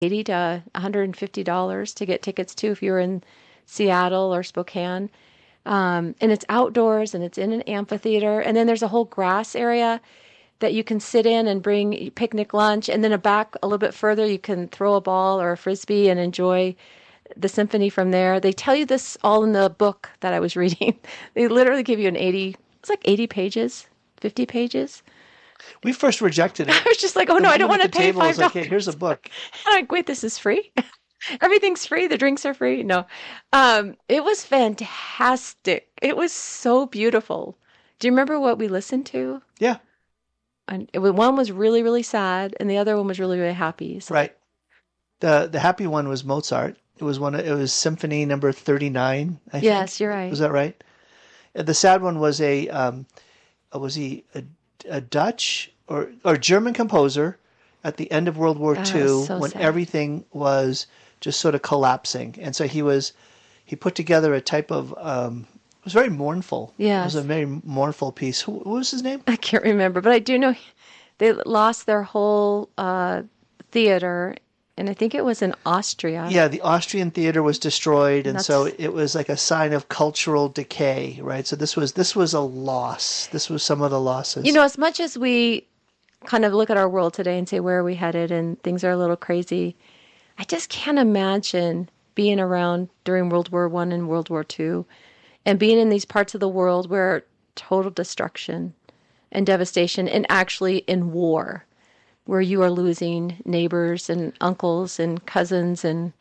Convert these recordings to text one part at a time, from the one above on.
$80 to $150 to get tickets to if you're in Seattle or Spokane. And it's outdoors and it's in an amphitheater. And then there's a whole grass area that you can sit in and bring picnic lunch. And then back a little bit further, you can throw a ball or a frisbee and enjoy the symphony from there. They tell you this all in the book that I was reading. They literally give you it's like 80 pages, 50 pages. We first rejected it. I was just like, oh no, I don't want to pay $5. Like, hey, here's a book. I'm like, wait, this is free? Everything's free. The drinks are free. No, it was fantastic. It was so beautiful. Do you remember what we listened to? Yeah. And one was really, really sad, and the other one was really, really happy. So. Right. The happy one was Mozart. It was Symphony Number 39. I think. Yes, you're right. Was that right? The sad one was was he a Dutch or German composer at the end of World War II so when sad. everything was just sort of collapsing, and so he put together a type of it was very mournful. Yes. It was a very mournful piece. What was his name? I can't remember, but I do know they lost their whole theater, and I think it was in Austria. Yeah, the Austrian theater was destroyed, and so it was like a sign of cultural decay, right? So this was a loss. This was some of the losses. You know, as much as we kind of look at our world today and say, where are we headed? And things are a little crazy. I just can't imagine being around during World War I and World War II and being in these parts of the world where total destruction and devastation and actually in war, where you are losing neighbors and uncles and cousins and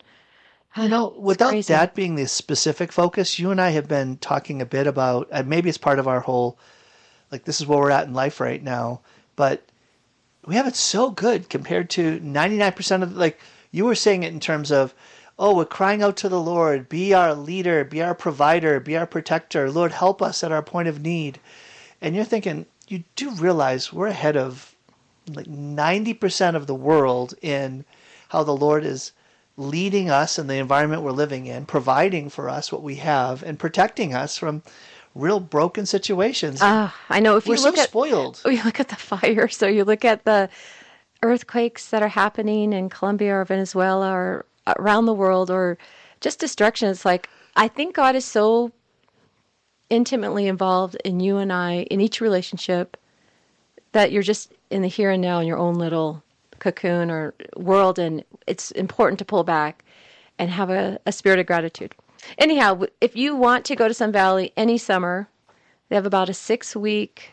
without crazy. that being the specific focus, you and I have been talking a bit about, maybe it's part of our whole, like this is where we're at in life right now, but we have it so good compared to 99% of, like you were saying it in terms of, oh, we're crying out to the Lord, be our leader, be our provider, be our protector. Lord, help us at our point of need. And you're thinking, you do realize we're ahead of like 90% of the world in how the Lord is leading us in the environment we're living in, providing for us what we have, and protecting us from real broken situations. I know. If we're you look so at spoiled. you look at the fires, so you look at the earthquakes that are happening in Colombia or Venezuela or around the world, or just destruction. It's like, I think God is so intimately involved in you and I, in each relationship, that you're just in the here and now in your own little cocoon or world, and it's important to pull back and have a spirit of gratitude. Anyhow, if you want to go to Sun Valley any summer, they have about a 6-week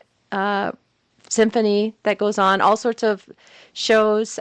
symphony that goes on, all sorts of shows.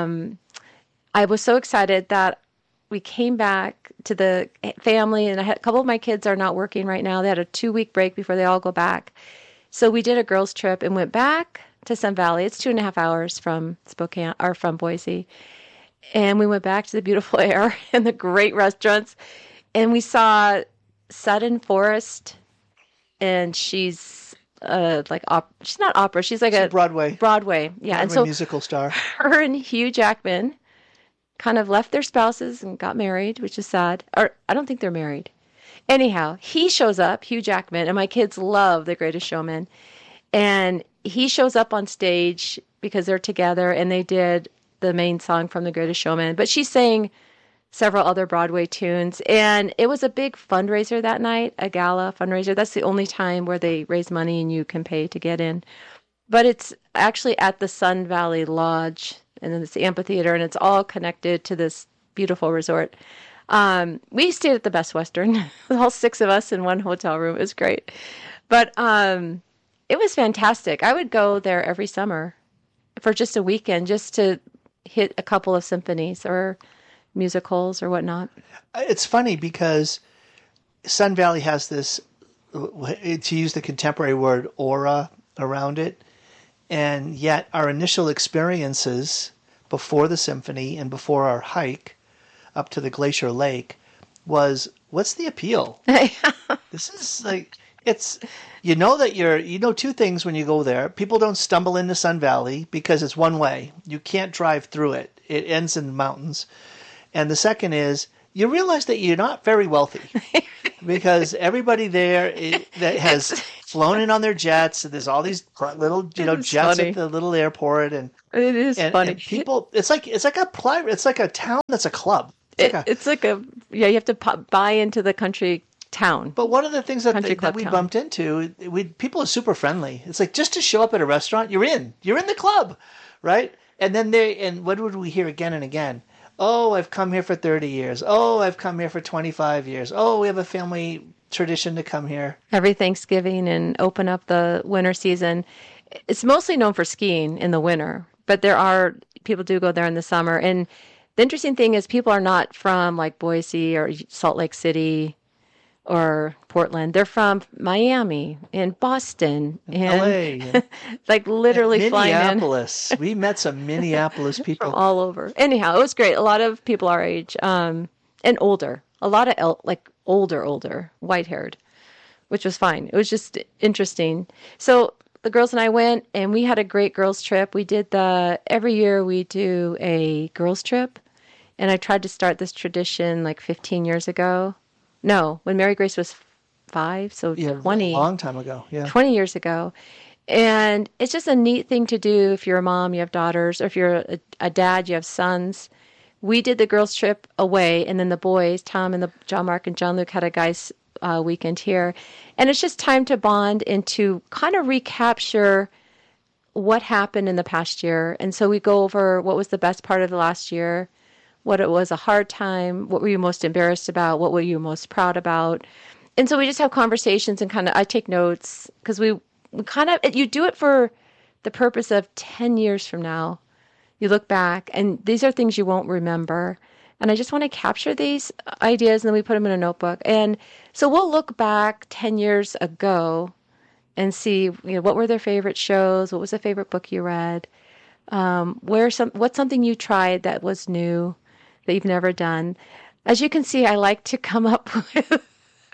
I was so excited that we came back to the family, and a couple of my kids are not working right now. They had a 2-week break before they all go back. So we did a girls' trip and went back to Sun Valley. It's 2.5 hours from Spokane or from Boise. And we went back to the beautiful air and the great restaurants. And we saw Sutton Forrest, and she's she's not opera. She's like a Broadway. Yeah. And so musical star. Her and Hugh Jackman kind of left their spouses and got married, which is sad. Or I don't think they're married. Anyhow, he shows up, Hugh Jackman, and my kids love The Greatest Showman. And he shows up on stage because they're together, and they did the main song from The Greatest Showman. But she sang several other Broadway tunes. And it was a big fundraiser that night, a gala fundraiser. That's the only time where they raise money and you can pay to get in. But it's actually at the Sun Valley Lodge, and then it's the amphitheater, and it's all connected to this beautiful resort. We stayed at the Best Western, all 6 of us in one hotel room. It was great. But it was fantastic. I would go there every summer for just a weekend, just to hit a couple of symphonies or musicals or whatnot. It's funny because Sun Valley has this, to use the contemporary word, aura around it. And yet our initial experiences before the symphony and before our hike up to the Glacier Lake was, what's the appeal? This is like, it's, you know 2 things when you go there. People don't stumble into Sun Valley because it's one way. You can't drive through it. It ends in the mountains. And the second is you realize that you're not very wealthy because everybody there that has flown in on their jets. And there's all these little, jets funny. at the little airport, and It is funny. and people. It's like a town that's a club. It's like you have to buy into the country town. But one of the things that Country club we town. bumped into, people are super friendly. It's like just to show up at a restaurant, you're in the club, right? And then what would we hear again and again? Oh, I've come here for 30 years. Oh, I've come here for 25 years. Oh, we have a family tradition to come here. Every Thanksgiving and open up the winter season. It's mostly known for skiing in the winter, but people do go there in the summer. And the interesting thing is people are not from like Boise or Salt Lake City or Portland. They're from Miami and Boston and LA, like literally flying in Minneapolis. We met some Minneapolis people. from all over. Anyhow, it was great. A lot of people our age and older. A lot of older, white-haired, which was fine. It was just interesting. So the girls and I went, and we had a great girls trip. We did every year we do a girls trip, and I tried to start this tradition like 15 years ago. No, when Mary Grace was 5, so Yeah, 20. a long time ago. Yeah. 20 years ago. And it's just a neat thing to do if you're a mom, you have daughters, or if you're a dad, you have sons. We did the girls' trip away, and then the boys, Tom and John Mark and John Luke, had a guys' weekend here. And it's just time to bond and to kind of recapture what happened in the past year. And so we go over what was the best part of the last year, what it was a hard time, what were you most embarrassed about, what were you most proud about. And so we just have conversations and I take notes because we you do it for the purpose of 10 years from now. You look back and these are things you won't remember. And I just want to capture these ideas and then we put them in a notebook. And so we'll look back 10 years ago and see, what were their favorite shows? What was the favorite book you read? What's something you tried that was new that you've never done? As you can see, I like to come up with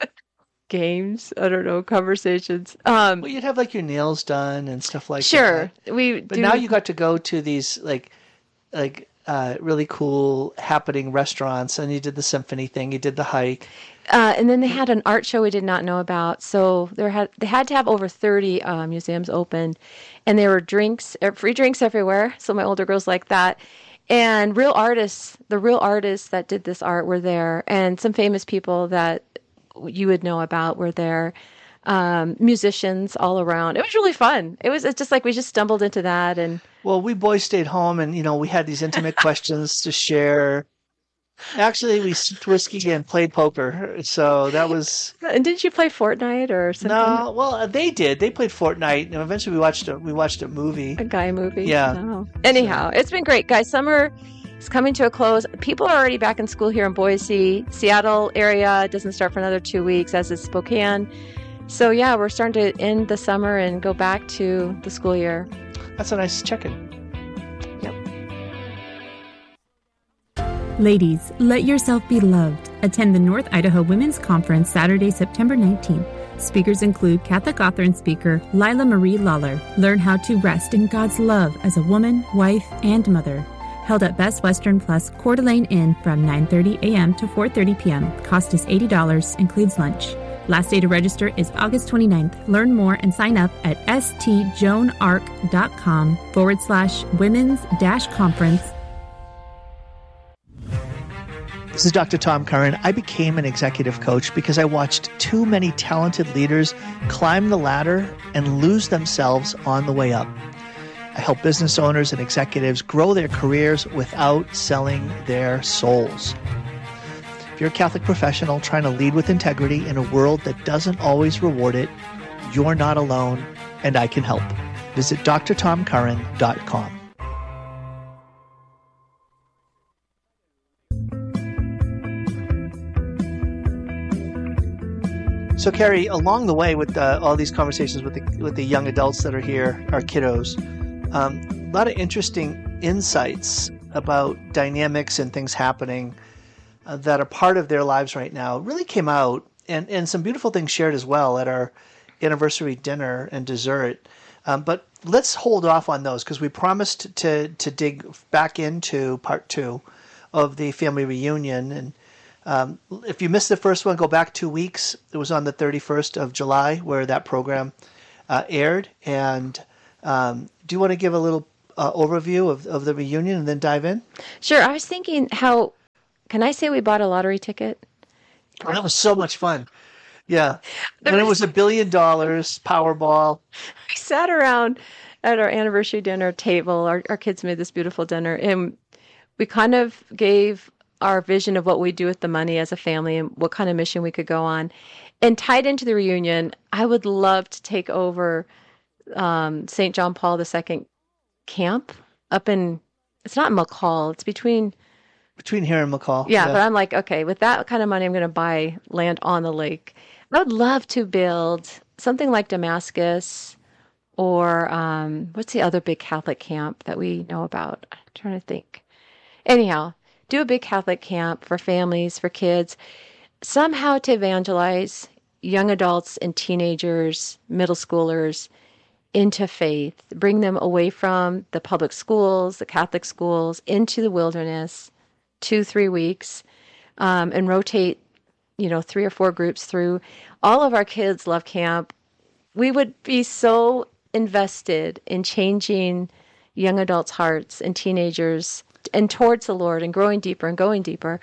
games. I don't know, conversations. Well, you'd have like your nails done and stuff like that. Sure, But now you got to go to these like really cool happening restaurants, and you did the symphony thing, you did the hike. And then they had an art show we did not know about. So they had to have over 30 museums open, and there were free drinks everywhere. So my older girls like that. And the real artists that did this art were there, and some famous people that you would know about were there. Musicians all around. It was really fun. It's just like we just stumbled into that. And well, we boys stayed home, and we had these intimate questions to share. Actually, we sipped whiskey and played poker. So that was. And didn't you play Fortnite or something? No, well, they did. They played Fortnite, and eventually we watched a movie. A guy movie. Yeah. Oh. Anyhow, it's been great, guys. Summer is coming to a close. People are already back in school here in Boise. Seattle area doesn't start for another 2 weeks, as is Spokane. So yeah, we're starting to end the summer and go back to the school year. That's a nice check-in. Yep. Ladies, let yourself be loved. Attend the North Idaho Women's Conference Saturday, September 19th. Speakers include Catholic author and speaker Lila Marie Lawler. Learn how to rest in God's love as a woman, wife, and mother. Held at Best Western Plus Coeur d'Alene Inn from 9:30 a.m. to 4:30 p.m. Cost is $80, includes lunch. Last day to register is August 29th. Learn more and sign up at stjoanarc.com/women's-conference. This is Dr. Tom Curran. I became an executive coach because I watched too many talented leaders climb the ladder and lose themselves on the way up. I help business owners and executives grow their careers without selling their souls. If you're a Catholic professional trying to lead with integrity in a world that doesn't always reward it, you're not alone, and I can help. Visit drtomcurran.com. So, Carrie, along the way with all these conversations with the young adults that are here, our kiddos, a lot of interesting insights about dynamics and things happening that are part of their lives right now really came out, and some beautiful things shared as well at our anniversary dinner and dessert. But let's hold off on those because we promised to dig back into part 2 of the family reunion. And If you missed the first one, go back 2 weeks. It was on the 31st of July where that program aired. And do you want to give a little overview of the reunion and then dive in? Sure. I was thinking can I say we bought a lottery ticket? Oh, that was so much fun. Yeah. When it was $1 billion, Powerball. We sat around at our anniversary dinner table. Our kids made this beautiful dinner, and we kind of gave our vision of what we do with the money as a family and what kind of mission we could go on. And tied into the reunion, I would love to take over St. John Paul II camp up in, it's not McCall, it's between here and McCall. Yeah, but I'm like, okay, with that kind of money, I'm going to buy land on the lake. I would love to build something like Damascus or what's the other big Catholic camp that we know about? I'm trying to think. Anyhow, do a big Catholic camp for families, for kids, somehow to evangelize young adults and teenagers, middle schoolers into faith, bring them away from the public schools, the Catholic schools, into the wilderness, 2-3 weeks, and rotate, 3 or 4 groups through. All of our kids love camp. We would be so invested in changing young adults' hearts and teenagers and towards the Lord and growing deeper and going deeper.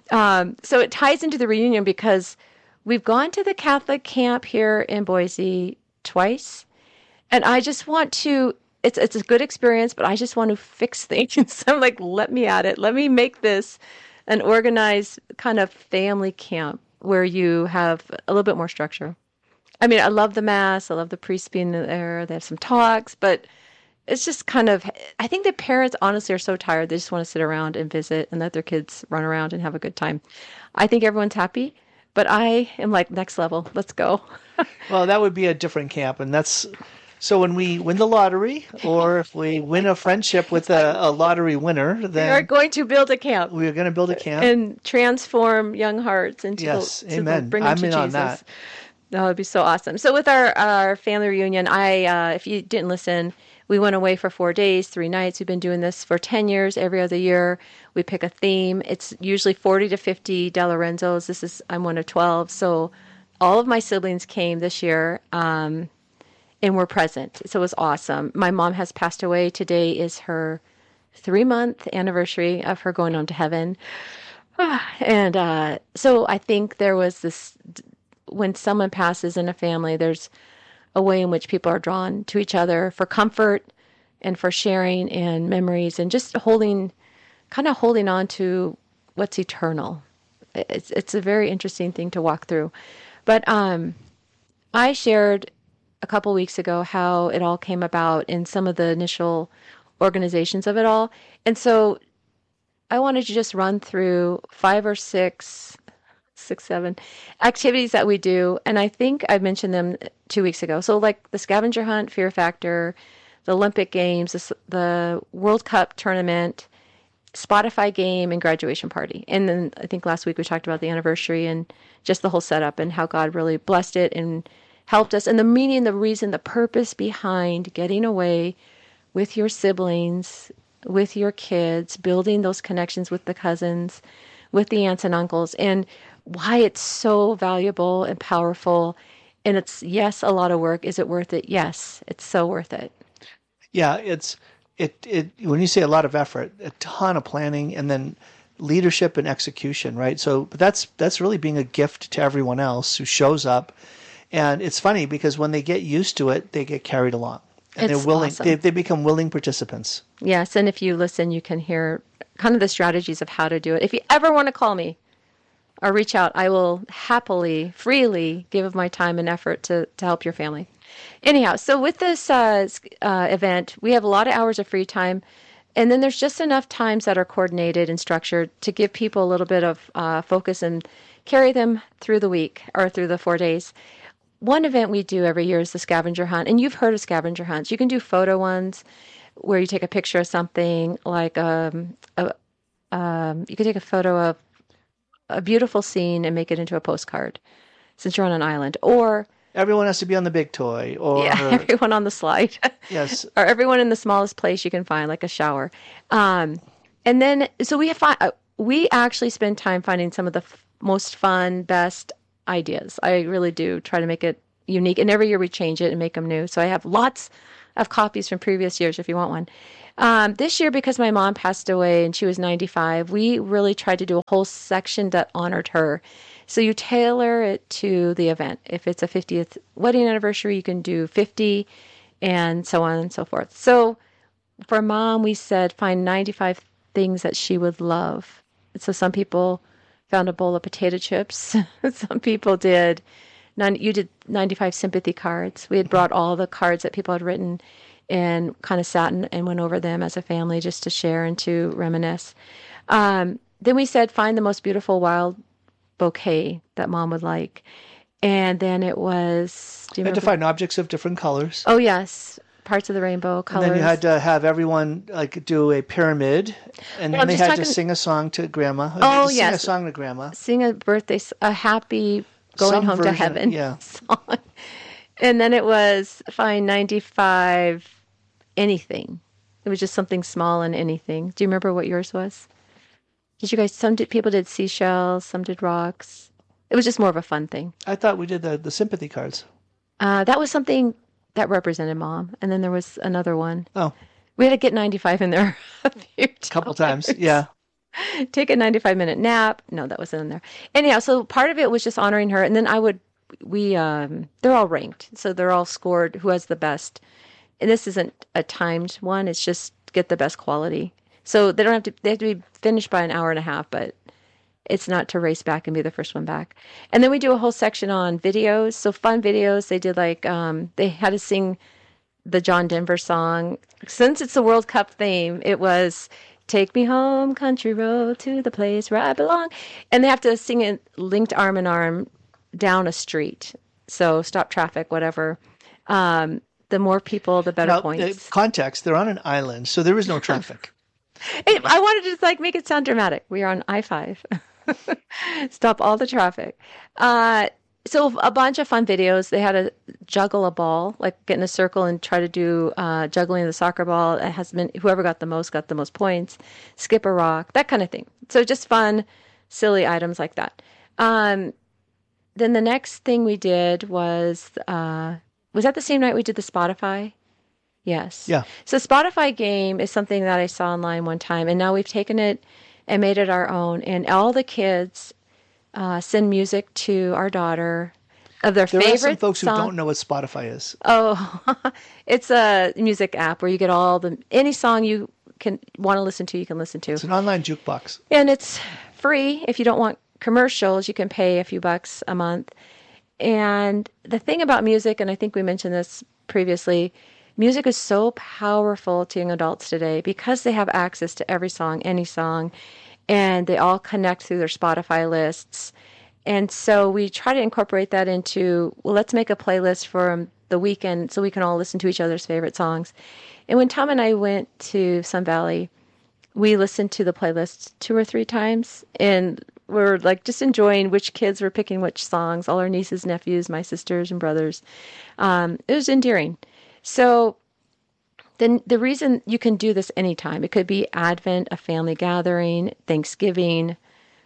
So it ties into the reunion because we've gone to the Catholic camp here in Boise twice, and I just want to, it's a good experience, but I just want to fix things. So I'm like, let me at it. Let me make this an organized kind of family camp where you have a little bit more structure. I mean, I love the Mass. I love the priests being there. They have some talks, but it's just kind of, I think the parents honestly are so tired. They just want to sit around and visit and let their kids run around and have a good time. I think everyone's happy, but I am like, next level. Let's go. Well, that would be a different camp. And that's, so when we win the lottery or if we win a friendship with a lottery winner, then we are going to build a camp. We are going to build a camp. And transform young hearts into amen. Bring them I'm to in Jesus. on that. That would be so awesome. So with our family reunion, if you didn't listen, we went away for 4 days, 3 nights. We've been doing this for 10 years, every other year. We pick a theme. It's usually 40 to 50 Del Lorenzos. I'm one of 12. So all of my siblings came this year and were present. So it was awesome. My mom has passed away. Today is her 3-month anniversary of her going on to heaven. And so I think there was this, when someone passes in a family, there's a way in which people are drawn to each other for comfort and for sharing and memories and just holding on to what's eternal. It's a very interesting thing to walk through. But I shared a couple weeks ago how it all came about in some of the initial organizations of it all. And so I wanted to just run through 5 or 6, 7 activities that we do. And I think I mentioned them 2 weeks ago. So like the scavenger hunt, Fear Factor, the Olympic Games, the World Cup tournament, Spotify game, and graduation party. And then I think last week we talked about the anniversary and just the whole setup and how God really blessed it and helped us. And the meaning, the reason, the purpose behind getting away with your siblings, with your kids, building those connections with the cousins, with the aunts and uncles, and why it's so valuable and powerful. And it's, yes, a lot of work. Is it worth it? Yes, it's so worth it. Yeah, it when you say a lot of effort, a ton of planning, and then leadership and execution, right? So that's really being a gift to everyone else who shows up. And it's funny because when they get used to it, they get carried along. And they're willing. Awesome. They become willing participants. Yes, and if you listen, you can hear kind of the strategies of how to do it. If you ever want to call me or reach out, I will happily, freely give of my time and effort to help your family. Anyhow, so with this event, we have a lot of hours of free time, and then there's just enough times that are coordinated and structured to give people a little bit of focus and carry them through the week or through the 4 days. One event we do every year is the scavenger hunt, and you've heard of scavenger hunts. You can do photo ones where you take a picture of something, like you could take a photo of a beautiful scene and make it into a postcard, since you're on an island, or everyone has to be on the big toy, or everyone on the slide. Yes, or everyone in the smallest place you can find, like a shower. And then, so we actually spend time finding some of the most fun, best ideas. I really do try to make it unique. And every year we change it and make them new. So I have lots of copies from previous years if you want one. This year, because my mom passed away and she was 95, we really tried to do a whole section that honored her. So you tailor it to the event. If it's a 50th wedding anniversary, you can do 50 and so on and so forth. So for Mom, we said find 95 things that she would love. So some people found a bowl of potato chips. Some people did, you did 95 sympathy cards. We had brought all the cards that people had written and kind of sat and went over them as a family just to share and to reminisce. Then we said find the most beautiful wild bouquet that Mom would like. And then it was... You had to find objects of different colors. Oh, yes. Parts of the rainbow colors. And then you had to have everyone like do a pyramid, and then they had to sing a song to Grandma. Oh, yes. Sing a song to Grandma. Sing a happy going home to heaven song. And then it was find 95 anything. It was just something small and anything. Do you remember what yours was? Did you guys, people did seashells, some did rocks. It was just more of a fun thing. I thought we did the sympathy cards. That was something that represented Mom. And then there was another one. Oh. We had to get 95 in there a few times. Couple times, yeah. Take a 95-minute nap. No, that wasn't in there. Anyhow, so part of it was just honoring her. And then they're all ranked. So they're all scored who has the best. And this isn't a timed one. It's just get the best quality. So they have to be finished by an hour and a half, but it's not to race back and be the first one back. And then we do a whole section on videos. So fun videos. They did they had to sing the John Denver song. Since it's the World Cup theme, it was Take Me Home, Country Road to the Place Where I Belong. And they have to sing it linked arm in arm down a street. So stop traffic, whatever. The more people, the better points. Context, they're on an island, so there is no traffic. I wanted to make it sound dramatic. We are on I-5. Stop all the traffic. So a bunch of fun videos. They had to juggle a ball, like get in a circle and try to do juggling the soccer ball. It has been whoever got the most points. Skip a rock, that kind of thing. So just fun, silly items like that. Then the next thing we did was that the same night we did the Spotify? Yes. Yeah. So Spotify game is something that I saw online one time, and now we've taken it and made it our own. And all the kids send music to our daughter of their favorite song. There are some folks who don't know what Spotify is. Oh, it's a music app where you get any song you can want to listen to, you can listen to. It's an online jukebox. And it's free. If you don't want commercials, you can pay a few bucks a month. And the thing about music, and I think we mentioned this previously, music is so powerful to young adults today because they have access to every song, any song, and they all connect through their Spotify lists. And so we try to incorporate that into, let's make a playlist for the weekend so we can all listen to each other's favorite songs. And when Tom and I went to Sun Valley, we listened to the playlist 2 or 3 times, and we're just enjoying which kids were picking which songs, all our nieces, nephews, my sisters and brothers. It was endearing. So then the reason you can do this anytime, it could be Advent, a family gathering, Thanksgiving,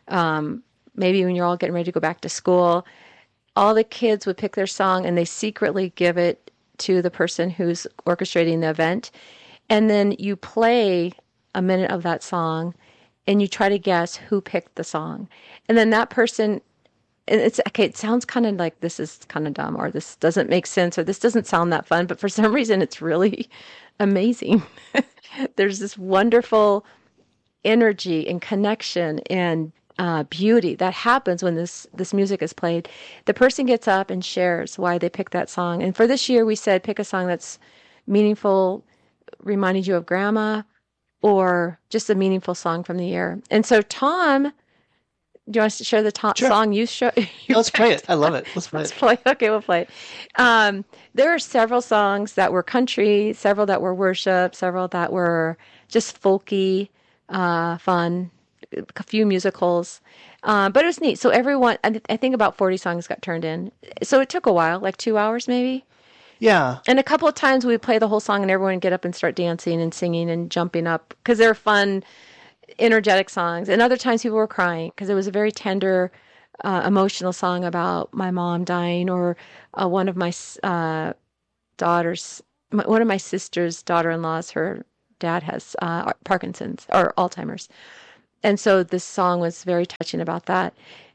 maybe when you're all getting ready to go back to school, all the kids would pick their song and they secretly give it to the person who's orchestrating the event. And then you play a minute of that song and you try to guess who picked the song. And then that person, and it's okay, it sounds kind of like this is kind of dumb, or this doesn't make sense, or this doesn't sound that fun, but for some reason it's really amazing. There's this wonderful energy and connection and beauty that happens when this music is played. The person gets up and shares why they picked that song. And for this year, we said pick a song that's meaningful, reminding you of Grandma, or just a meaningful song from the year. And so, Tom, do you want us to share the song you show? Let's play it. I love it. Let's play it. Okay, we'll play it. There are several songs that were country, several that were worship, several that were just folky, fun, a few musicals. But it was neat. So everyone, I think about 40 songs got turned in. So it took a while, like 2 hours maybe. Yeah. And a couple of times we would play the whole song and everyone would get up and start dancing and singing and jumping up because they're fun, energetic songs. And other times people were crying because it was a very tender emotional song about my mom dying, or one of my daughters, one of my sister's daughter-in-laws, her dad has Parkinson's or Alzheimer's. And so this song was very touching about that.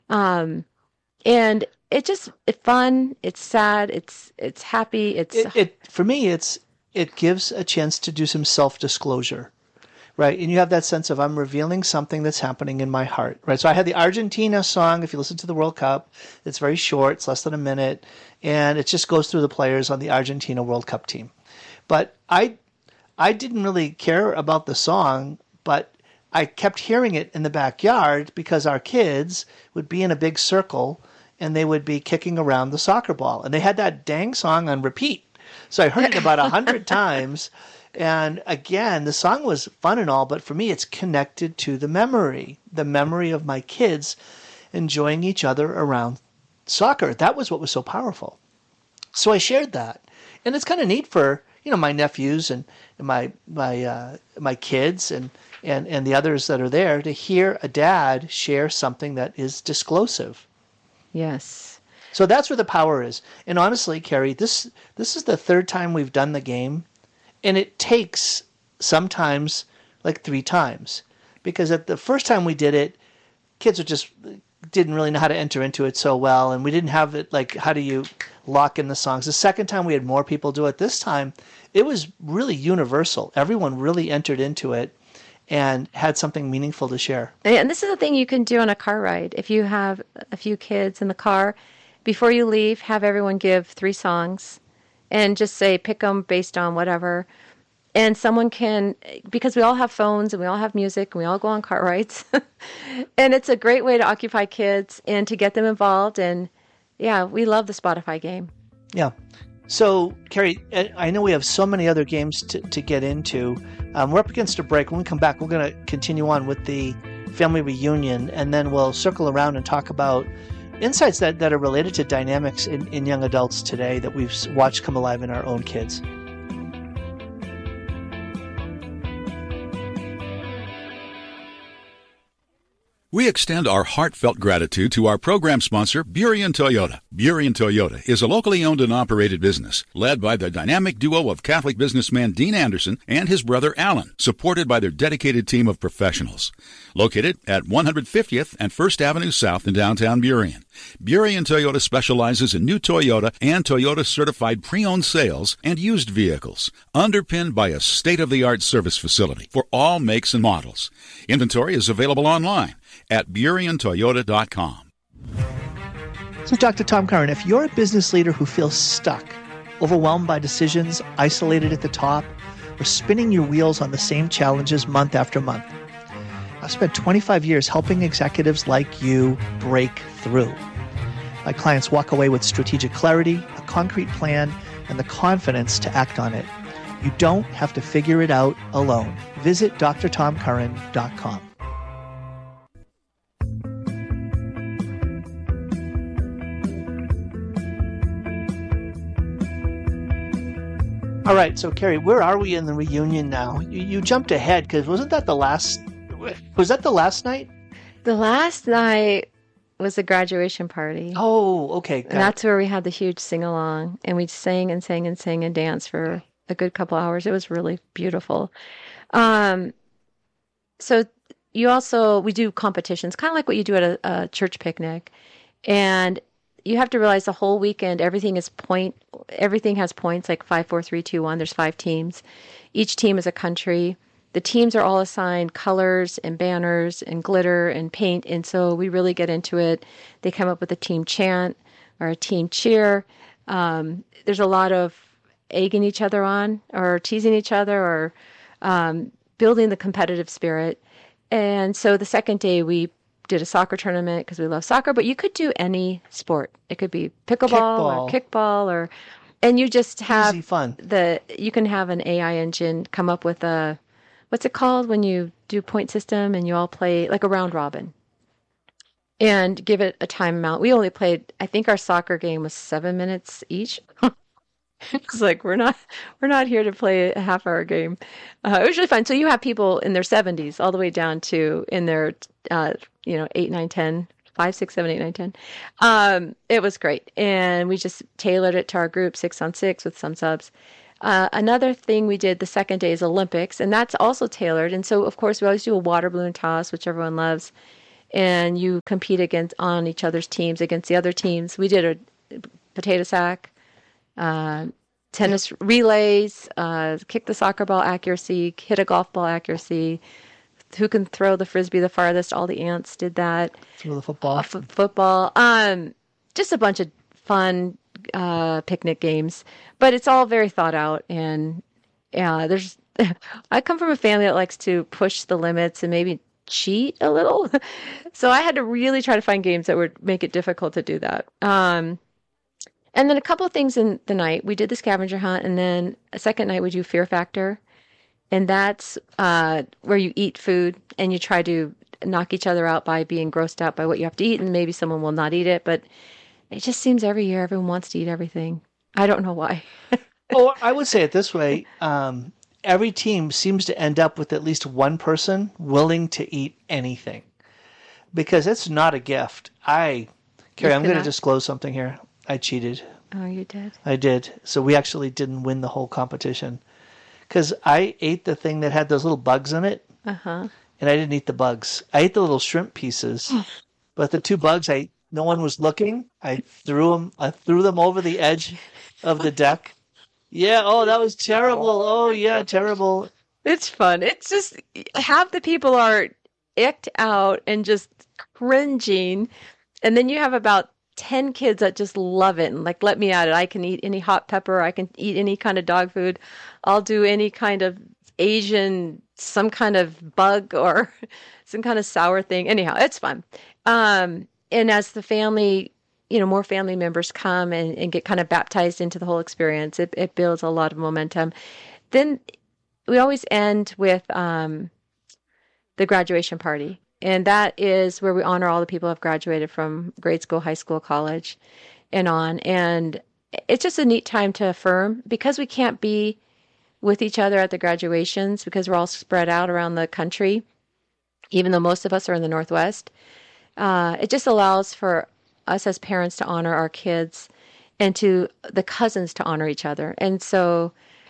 And it's fun, it's sad, it's happy, it for me it gives a chance to do some self-disclosure, right? And you have that sense of, I'm revealing something that's happening in my heart, right? So I had the Argentina song. If you listen to the World Cup, it's very short, it's less than a minute, and it just goes through the players on the Argentina World Cup team. But I didn't really care about the song, but I kept hearing it in the backyard because our kids would be in a big circle and they would be kicking around the soccer ball. And they had that dang song on repeat. So I heard it about 100 times. And again, the song was fun and all, but for me, it's connected to the memory of my kids enjoying each other around soccer. That was what was so powerful. So I shared that. And it's kind of neat for, my nephews and my kids and the others that are there to hear a dad share something that is disclosive. Yes. So that's where the power is. And honestly, Carrie, this is the third time we've done the game, and it takes sometimes like 3 times, because at the first time we did it, kids didn't really know how to enter into it so well, and we didn't have it like, how do you lock in the songs? The second time we had more people do it. This time it was really universal. Everyone really entered into it and had something meaningful to share. And this is a thing you can do on a car ride. If you have a few kids in the car, before you leave, have everyone give 3 songs and just say, pick them based on whatever. And someone can, because we all have phones and we all have music and we all go on car rides. And it's a great way to occupy kids and to get them involved. And yeah, we love the Spotify game. Yeah. So, Carrie, I know we have so many other games to get into. We're up against a break. When we come back, we're going to continue on with the family reunion, and then we'll circle around and talk about insights that are related to dynamics in young adults today that we've watched come alive in our own kids. We extend our heartfelt gratitude to our program sponsor, Burien Toyota. Burien Toyota is a locally owned and operated business led by the dynamic duo of Catholic businessman Dean Anderson and his brother Alan, supported by their dedicated team of professionals. Located at 150th and 1st Avenue South in downtown Burien, Burien Toyota specializes in new Toyota and Toyota certified pre-owned sales and used vehicles, underpinned by a state-of-the-art service facility for all makes and models. Inventory is available online at BurienToyota.com. So, Dr. Tom Curran, if you're a business leader who feels stuck, overwhelmed by decisions, isolated at the top, or spinning your wheels on the same challenges month after month, I've spent 25 years helping executives like you break through. My clients walk away with strategic clarity, a concrete plan, and the confidence to act on it. You don't have to figure it out alone. Visit drtomcurran.com. All right, so Carrie, where are we in the reunion now? You jumped ahead because was that the last night? The last night was a graduation party. Oh, okay. And that's where we had the huge sing-along, and we sang and sang and sang and danced for a good couple hours. It was really beautiful. So we do competitions, kind of like what you do at a church picnic. And you have to realize the whole weekend, everything has points, like 5, 4, 3, 2, 1. There's 5 teams. Each team is a country. The teams are all assigned colors and banners and glitter and paint. And so we really get into it. They come up with a team chant or a team cheer. There's a lot of egging each other on or teasing each other or building the competitive spirit. And so the second day we did a soccer tournament because we love soccer, but you could do any sport. It could be pickleball or kickball and you just have easy fun. You can have an AI engine come up with what's it called when you do point system and you all play like a round robin and give it a time amount. We only played, I think our soccer game was 7 minutes each. It's like, we're not here to play a half-hour game. It was really fun. So you have people in their 70s all the way down to in their, 8, 9, 10, 5, 6, 7, 8, 9, 10. It was great. And we just tailored it to our group, 6-on-6 with some subs. Another thing we did the second day is Olympics, and that's also tailored. And so, of course, we always do a water balloon toss, which everyone loves. And you compete on each other's teams against the other teams. We did a potato sack, tennis relays, kick the soccer ball accuracy, hit a golf ball accuracy, who can throw the frisbee the farthest. All the ants did that. Throw the football. Football. Just a bunch of fun picnic games, but it's all very thought out. And there's. I come from a family that likes to push the limits and maybe cheat a little, so I had to really try to find games that would make it difficult to do that. And then a couple of things in the night. We did the scavenger hunt, and then a second night we do Fear Factor. And that's where you eat food and you try to knock each other out by being grossed out by what you have to eat, and maybe someone will not eat it. But it just seems every year everyone wants to eat everything. I don't know why. Well, I would say it this way. Every team seems to end up with at least one person willing to eat anything, because it's not a gift. Carrie, I'm going to disclose something here. I cheated. Oh, you did? I did. So we actually didn't win the whole competition, because I ate the thing that had those little bugs in it, and I didn't eat the bugs. I ate the little shrimp pieces, but the 2 bugs, no one was looking. I threw them over the edge of the deck. Yeah. Oh, that was terrible. Oh, yeah, terrible. It's fun. It's just half the people are icked out and just cringing, and then you have about 10 kids that just love it and like, let me at it. I can eat any hot pepper. I can eat any kind of dog food. I'll do any kind of Asian, some kind of bug or some kind of sour thing. Anyhow, it's fun. And as the family, more family members come and get kind of baptized into the whole experience, it builds a lot of momentum. Then we always end with the graduation party. And that is where we honor all the people who have graduated from grade school, high school, college, and on. And it's just a neat time to affirm, because we can't be with each other at the graduations because we're all spread out around the country, even though most of us are in the Northwest. It just allows for us as parents to honor our kids and to the cousins to honor each other. And so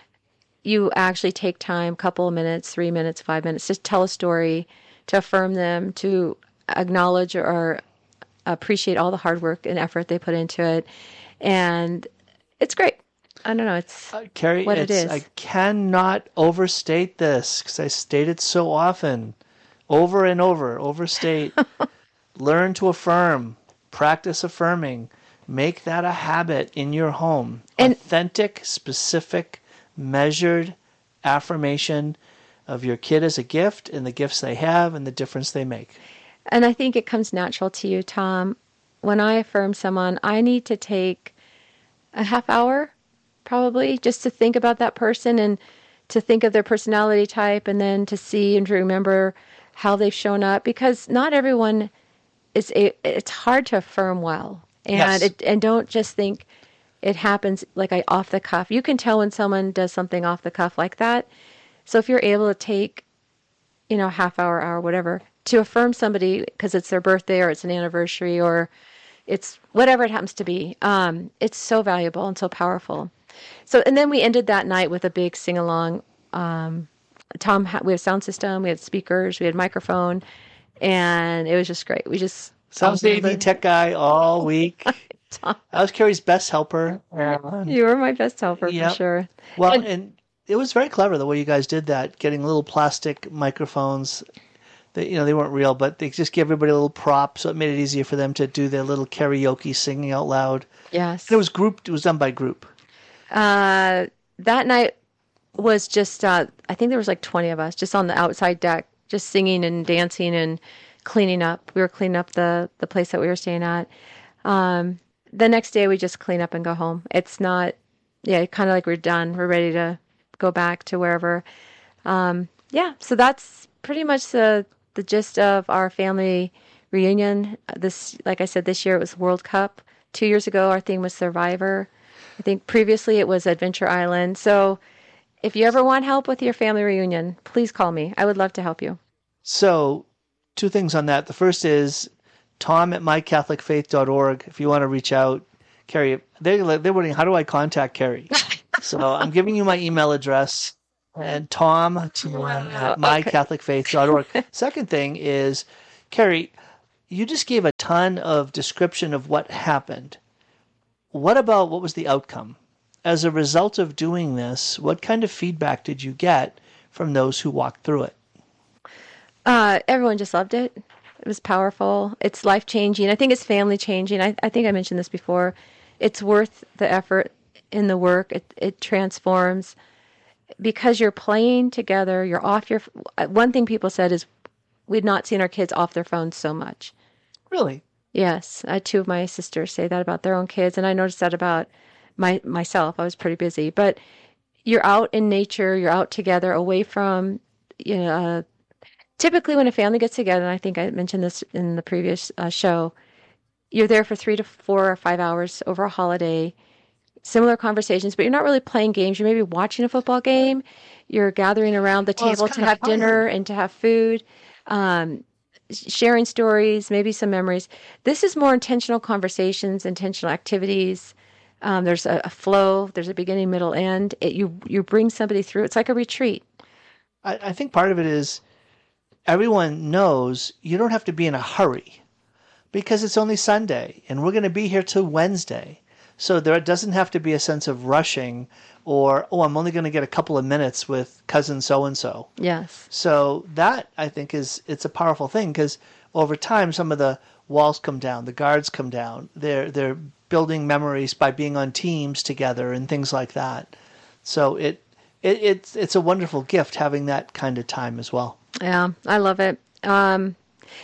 you actually take time, a couple of minutes, 3 minutes, 5 minutes, just tell a story, to affirm them, to acknowledge or appreciate all the hard work and effort they put into it. And it's great. I don't know. It's Carrie, what it is. I cannot overstate this, because I state it so often, over and over, overstate. Learn to affirm. Practice affirming. Make that a habit in your home. And authentic, specific, measured affirmation of your kid as a gift and the gifts they have and the difference they make. And I think it comes natural to you, Tom. When I affirm someone, I need to take a half hour, probably, just to think about that person and to think of their personality type, and then to see and to remember how they've shown up, because not everyone it's hard to affirm well. And yes. And don't just think it happens like off the cuff. You can tell when someone does something off the cuff like that. So if you're able to take, half hour, whatever, to affirm somebody because it's their birthday or it's an anniversary or it's whatever it happens to be, it's so valuable and so powerful. So, and then we ended that night with a big sing-along. We have sound system, we had speakers, we had microphone, and it was just great. We just... Sounds the AV tech guy all week. I was Carrie's best helper. You were my best helper, yep. for sure. Well, and it was very clever the way you guys did that, getting little plastic microphones. They weren't real, but they just gave everybody a little prop, so it made it easier for them to do their little karaoke singing out loud. Yes. And it was done by group. That night was just, I think there was like 20 of us just on the outside deck, just singing and dancing and cleaning up. We were cleaning up the place that we were staying at. The next day we just clean up and go home. It's not, kind of like we're done. We're ready to go back to wherever. So that's pretty much the gist of our family reunion. Like I said, this year it was World Cup. 2 years ago, our theme was Survivor. I think previously it was Adventure Island. So if you ever want help with your family reunion, please call me. I would love to help you. So 2 things on that. The first is, tom@mycatholicfaith.org if you want to reach out. Carrie, they're wondering, how do I contact Carrie? So I'm giving you my email address, and Tom at mycatholicfaith.org. Second thing is, Carrie, you just gave a ton of description of what happened. What was the outcome? As a result of doing this, what kind of feedback did you get from those who walked through it? Everyone just loved it. It was powerful. It's life-changing. I think it's family-changing. I think I mentioned this before. It's worth the effort in the work. It transforms because you're playing together. You're off your... One thing people said is we'd not seen our kids off their phones so much. Really? Yes. I had two of my sisters say that about their own kids, and I noticed that about myself. I was pretty busy. But you're out in nature. You're out together, away from... Typically, when a family gets together, and I think I mentioned this in the previous show, you're there for 3 to 4 or 5 hours over a holiday, similar conversations, but you're not really playing games. You may be watching a football game. You're gathering around the table to have dinner and to have food, sharing stories, maybe some memories. This is more intentional conversations, intentional activities. There's a flow. There's a beginning, middle, end. You bring somebody through. It's like a retreat. I think part of it is everyone knows you don't have to be in a hurry because it's only Sunday and we're going to be here till Wednesday. So there doesn't have to be a sense of rushing or, I'm only going to get a couple of minutes with cousin so-and-so. Yes. So that, I think, it's a powerful thing because over time some of the walls come down, the guards come down. They're building memories by being on teams together and things like that. So it's a wonderful gift having that kind of time as well. Yeah, I love it. And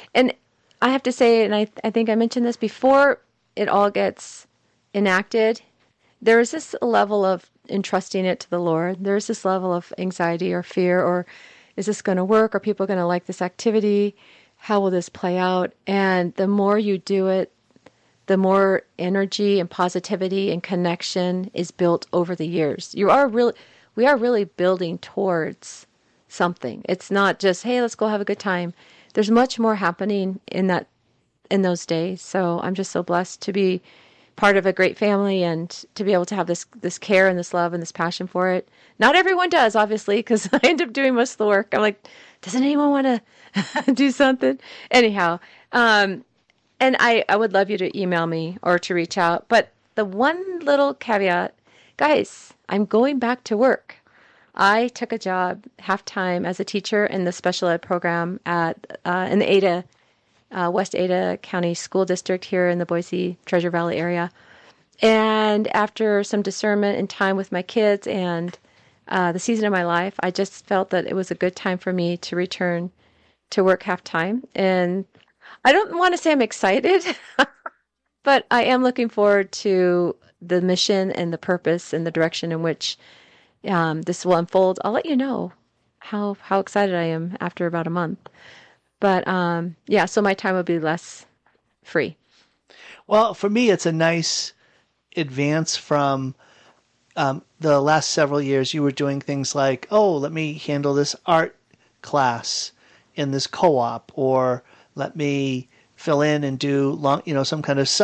I have to say, and I think I mentioned this before it all gets enacted, there is this level of entrusting it to the Lord. There's this level of anxiety or fear, or is this going to work? Are people going to like this activity? How will this play out? And the more you do it, the more energy and positivity and connection is built over the years. We are really building towards something. It's not just, hey, let's go have a good time. There's much more happening in those days. So I'm just so blessed to be part of a great family and to be able to have this care and this love and this passion for it. Not everyone does, obviously, because I end up doing most of the work. I'm like, doesn't anyone want to do something? Anyhow, and I would love you to email me or to reach out. But the one little caveat, guys, I'm going back to work. I took a job half-time as a teacher in the special ed program in the West Ada County School District here in the Boise Treasure Valley area. And after some discernment and time with my kids and the season of my life, I just felt that it was a good time for me to return to work half-time. And I don't want to say I'm excited, but I am looking forward to the mission and the purpose and the direction in which this will unfold. I'll let you know how excited I am after about a month. But so my time will be less free. Well, for me, it's a nice advance from the last several years. You were doing things like, let me handle this art class in this co-op, or let me fill in and do some kind of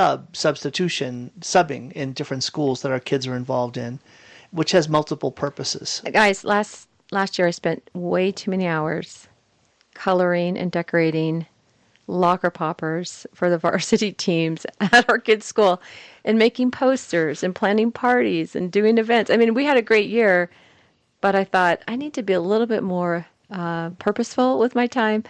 subbing in different schools that our kids are involved in, which has multiple purposes. Guys, last year I spent way too many hours coloring and decorating locker poppers for the varsity teams at our kids' school and making posters and planning parties and doing events. I mean, we had a great year, but I thought I need to be a little bit more purposeful with my time.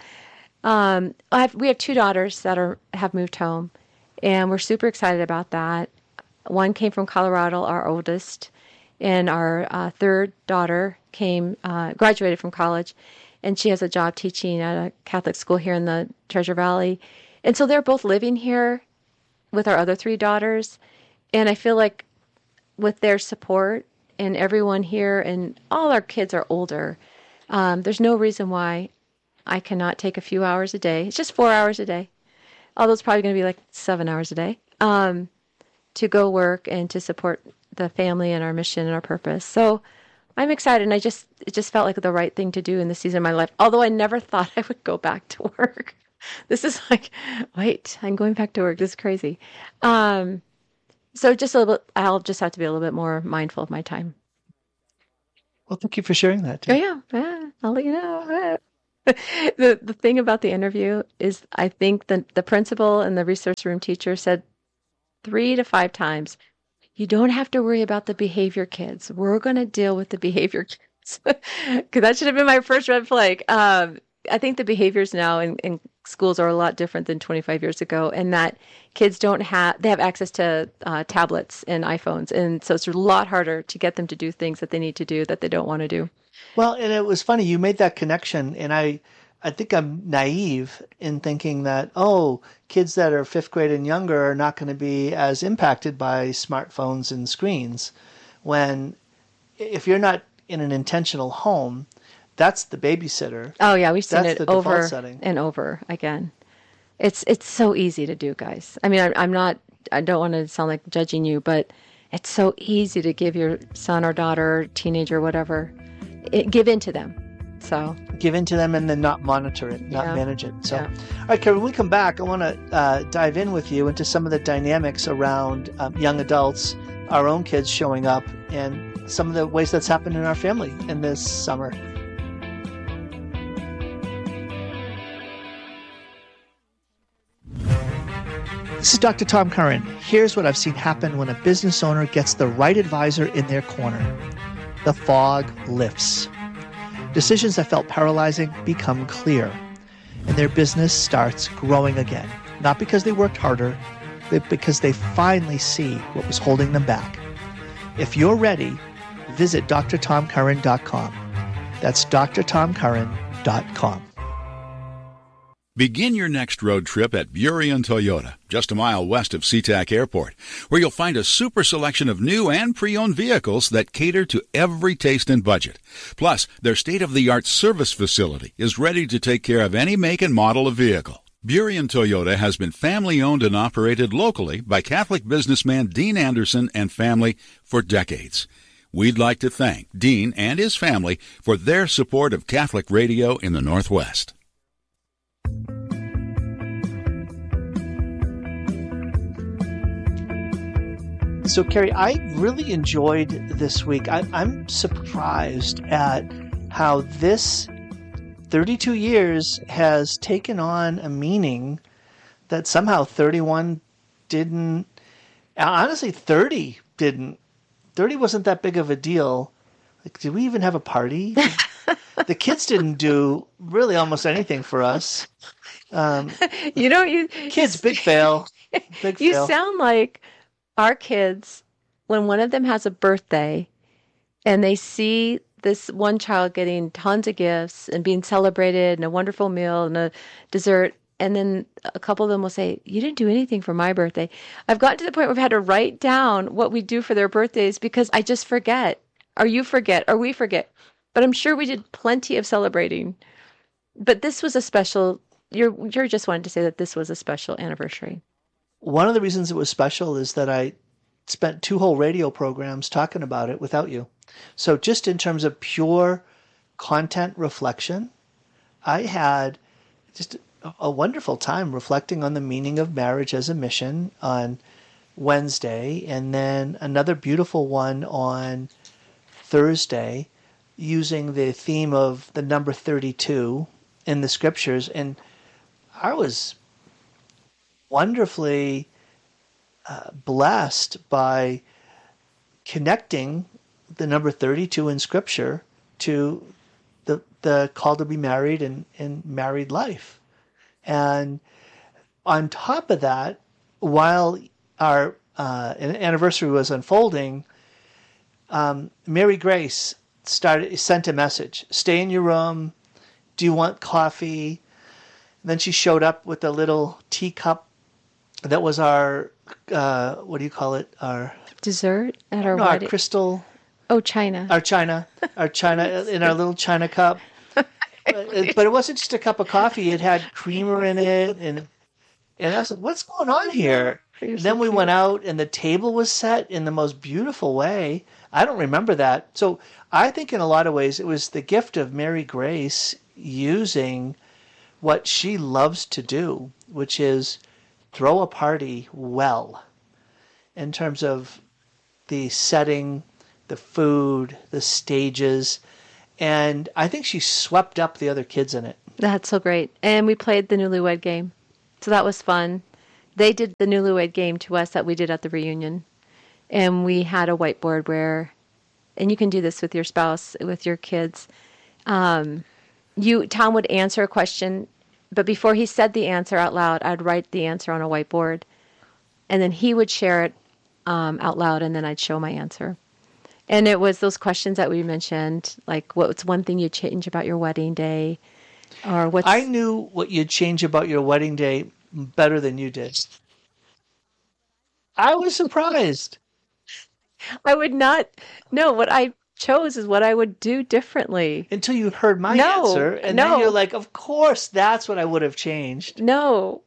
We have 2 daughters that have moved home, and we're super excited about that. One came from Colorado, our oldest, and our third daughter graduated from college, and she has a job teaching at a Catholic school here in the Treasure Valley. And so they're both living here with our other 3 daughters. And I feel like with their support and everyone here, and all our kids are older, there's no reason why I cannot take a few hours a day. It's just 4 hours a day. Although it's probably going to be like 7 hours a day to go work and to support the family and our mission and our purpose. So I'm excited, and it just felt like the right thing to do in the season of my life. Although I never thought I would go back to work. This is like, wait, I'm going back to work. This is crazy. Um, so just a little bit, I'll just have to be a little bit more mindful of my time. Well, thank you for sharing that Oh too. yeah, yeah, I'll let you know. The thing about the interview is I think the principal and the research room teacher said 3 to 5 times, you don't have to worry about the behavior kids. We're going to deal with the behavior kids. Because that should have been my first red flag. I think the behaviors now in schools are a lot different than 25 years ago, and that kids they have access to tablets and iPhones. And so it's a lot harder to get them to do things that they need to do that they don't want to do. Well, and it was funny you made that connection, and I think I'm naive in thinking that, oh, kids that are fifth grade and younger are not going to be as impacted by smartphones and screens. When if you're not in an intentional home, that's the babysitter. Oh yeah, we've seen That's it the default over setting. and over again. It's so easy to do, guys. I mean, I'm not. I don't want to sound like judging you, but it's so easy to give your son or daughter, teenager, whatever, give in to them. So Give in to them and then not monitor it, not Yeah. manage it. So, Yeah. all right, Karen, when we come back, I want to dive in with you into some of the dynamics around young adults, our own kids showing up, and some of the ways that's happened in our family in this summer. This is Dr. Tom Curran. Here's what I've seen happen when a business owner gets the right advisor in their corner. The fog lifts. Decisions that felt paralyzing become clear, and their business starts growing again. Not because they worked harder, but because they finally see what was holding them back. If you're ready, visit drtomcurran.com. That's drtomcurran.com. Begin your next road trip at Burien Toyota, just a mile west of SeaTac Airport, where you'll find a super selection of new and pre-owned vehicles that cater to every taste and budget. Plus, their state-of-the-art service facility is ready to take care of any make and model of vehicle. Burien Toyota has been family-owned and operated locally by Catholic businessman Dean Anderson and family for decades. We'd like to thank Dean and his family for their support of Catholic radio in the Northwest. So, Carrie, I really enjoyed this week. I'm surprised at how this 32 years has taken on a meaning that somehow 31 didn't. Honestly, 30 didn't. 30 wasn't that big of a deal. Like, did we even have a party? The kids didn't do really almost anything for us. you Kids, big fail. Big you fail. sound like our kids when one of them has a birthday and they see this one child getting tons of gifts and being celebrated and a wonderful meal and a dessert. And then a couple of them will say, you didn't do anything for my birthday. I've gotten to the point where we've had to write down what we do for their birthdays because I just forget, or you forget, or we forget. But I'm sure we did plenty of celebrating. But this was a special, you're just wanting to say that this was a special anniversary. One of the reasons it was special is that I spent 2 whole radio programs talking about it without you. So just in terms of pure content reflection, I had just a wonderful time reflecting on the meaning of marriage as a mission on Wednesday, and then another beautiful one on Thursday using the theme of the number 32 in the scriptures. And I was wonderfully blessed by connecting the number 32 in Scripture to the call to be married and married life. And on top of that, while our anniversary was unfolding, Mary Grace sent a message: "Stay in your room. Do you want coffee?" And then she showed up with a little teacup that was our what do you call it? Our Dessert at our no, our wedding. crystal, Oh, China. our china in our little china cup. But it wasn't just a cup of coffee; it had creamer in it, and I said, "What's going on here?" You're so Then we cute. went out, and the table was set in the most beautiful way. I don't remember that, so I think in a lot of ways it was the gift of Mary Grace using what she loves to do, which is throw a party well in terms of the setting, the food, the stages. And I think she swept up the other kids in it. That's so great. And we played the newlywed game. So that was fun. They did the newlywed game to us that we did at the reunion. And we had a whiteboard where, and you can do this with your spouse, with your kids. Tom would answer a question, but before he said the answer out loud, I'd write the answer on a whiteboard. And then he would share it out loud, and then I'd show my answer. And it was those questions that we mentioned, like what's one thing you'd change about your wedding day? Or what's... I knew what you'd change about your wedding day better than you did. I was surprised. I would not know. What I chose is what I would do differently. Until you heard my answer, and then you're like, of course, that's what I would have changed. No.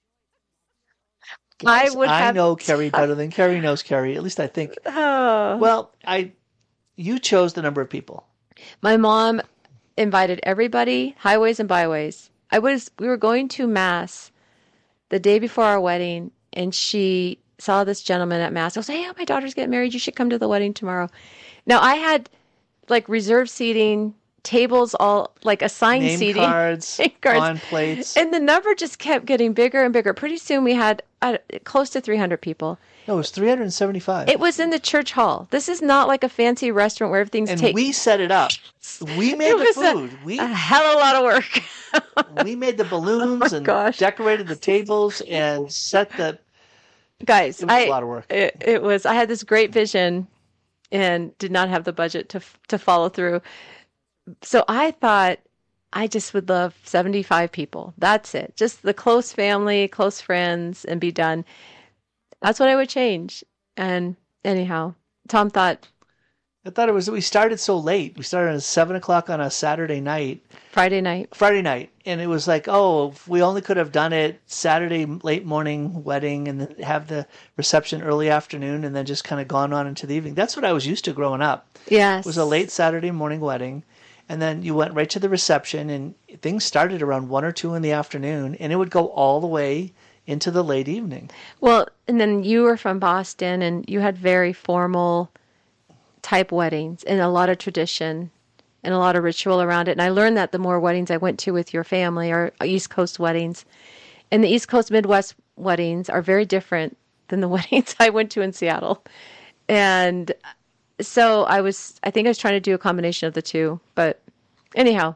Yes, I know Carrie better than Carrie knows Carrie. At least I think. Oh. Well, you chose the number of people. My mom invited everybody, highways and byways. We were going to Mass the day before our wedding, and she saw this gentleman at Mass. I was like, hey, my daughter's getting married. You should come to the wedding tomorrow. Now, I had like reserved seating, tables, all like assigned seating. Name cards on plates. And the number just kept getting bigger and bigger. Pretty soon we had close to 300 people. No, it was 375. It was in the church hall. This is not like a fancy restaurant where everything's And we set it up. We made the food. A hell of a lot of work. We made the balloons decorated the tables and set the... Guys, it was a lot of work. It was. I had this great vision and did not have the budget to follow through. So I thought I just would love 75 people. That's it. Just the close family, close friends, and be done. That's what I would change. And anyhow, Tom thought... I thought it was... We started so late. We started at 7 o'clock on a Saturday night. Friday night. And it was like, if we only could have done it Saturday late morning wedding and then have the reception early afternoon and then just kind of gone on into the evening. That's what I was used to growing up. Yes. It was a late Saturday morning wedding. And then you went right to the reception, and things started around 1 or 2 in the afternoon, and it would go all the way into the late evening. Well, and then you were from Boston, and you had very formal type weddings and a lot of tradition and a lot of ritual around it. And I learned that the more weddings I went to with your family are East Coast weddings. And the East Coast Midwest weddings are very different than the weddings I went to in Seattle. And so I think I was trying to do a combination of the two. But anyhow,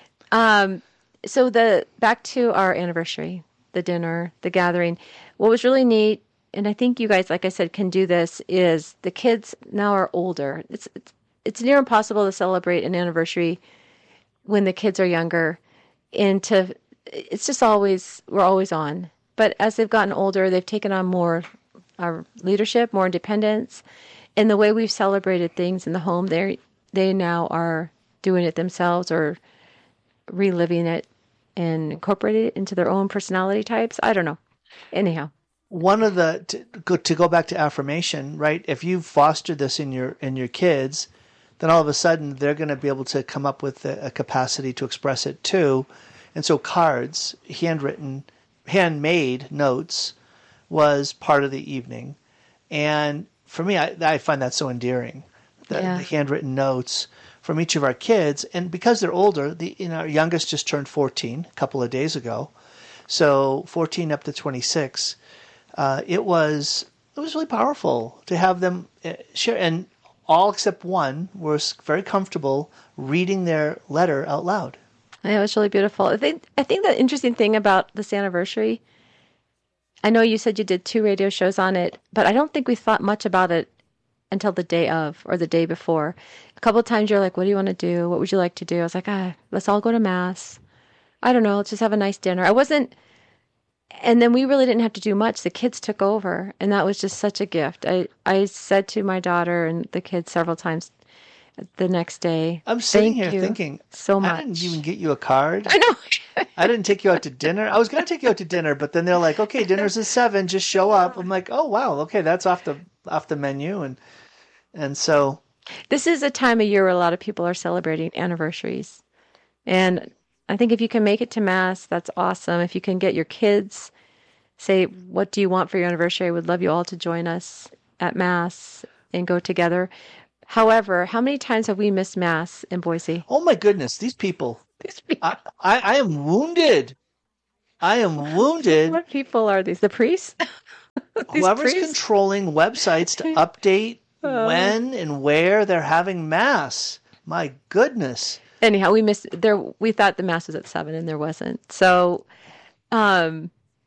so back to our anniversary, the dinner, the gathering. What was really neat, and I think you guys, like I said, can do this, is the kids now are older. It's near impossible to celebrate an anniversary when the kids are younger. And it's just we're always on. But as they've gotten older, they've taken on more leadership, more independence. And the way we've celebrated things in the home, they now are doing it themselves or reliving it and incorporating it into their own personality types. I don't know. Anyhow. One of to go back to affirmation, right? If you've fostered this in your kids, then all of a sudden they're going to be able to come up with a capacity to express it too. And so cards, handmade notes was part of the evening. And for me, I find that so endearing, the handwritten notes from each of our kids. And because they're older, our youngest just turned 14 a couple of days ago. So 14 up to 26. It was really powerful to have them share. And all except one were very comfortable reading their letter out loud. Yeah, it was really beautiful. I think the interesting thing about this anniversary, I know you said you did 2 radio shows on it, but I don't think we thought much about it until the day of or the day before. A couple of times you're like, what do you want to do? What would you like to do? I was like, let's all go to Mass. I don't know, let's just have a nice dinner. And then we really didn't have to do much. The kids took over, and that was just such a gift. I said to my daughter and the kids several times the next day, I'm sitting here thinking, so much. I didn't even get you a card. I know. I didn't take you out to dinner. I was going to take you out to dinner, but then they're like, okay, dinner's at 7, just show up. I'm like, oh, wow, okay, that's off the menu. And so... This is a time of year where a lot of people are celebrating anniversaries. And I think if you can make it to Mass, that's awesome. If you can get your kids, say, what do you want for your anniversary? I would love you all to join us at Mass and go together. However, how many times have we missed Mass in Boise? Oh my goodness, these people. I am wounded. I am wounded. What people are these? The priests? These Whoever's priests? controlling websites to update when and where they're having Mass. My goodness. Anyhow, we missed there. We thought the Mass was at 7 and there wasn't. So, did